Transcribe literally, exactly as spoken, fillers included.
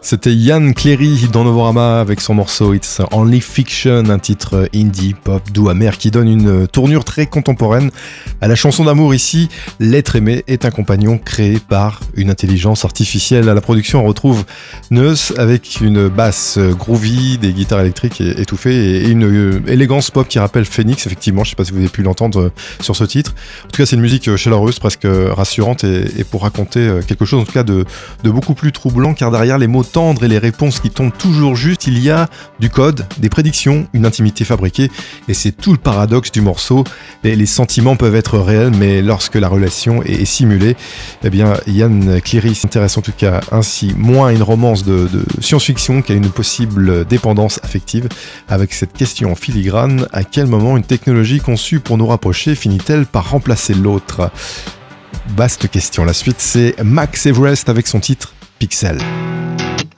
C'était Ian Cleary dans Novorama avec son morceau It's Only Fiction, un titre indie pop doux amer qui donne une tournure très contemporaine à la chanson d'amour. Ici, l'être aimé est un compagnon créé par une intelligence artificielle. À la production, on retrouve Neus avec une basse groovy, des guitares électriques étouffées et une élégance pop qui rappelle Phoenix. Effectivement, je ne sais pas si vous avez pu l'entendre sur ce titre. En tout cas, c'est une musique chaleureuse, presque rassurante et, et pour raconter quelque chose en tout cas de, de beaucoup plus troublant, car derrière les mots tendres et les réponses qui tombent toujours juste, il y a du code, des prédictions, une intimité fabriquée, et c'est tout le paradoxe du morceau. Les, les sentiments peuvent être réels, mais lorsque la relation est, est simulée, eh bien Ian Cleary s'intéresse en tout cas ainsi moins à une romance de, de science-fiction qu'à une possible dépendance affective, avec cette question en filigrane: à quel moment une technologie conçue pour nous rapprocher finit-elle par remplacer l'autre? Vaste question. La suite, c'est Max Everest avec son titre Pixel.